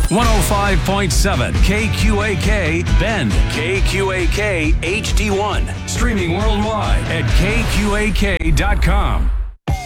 105.7 KQAK Bend. KQAK HD1. Streaming worldwide at KQAK.com.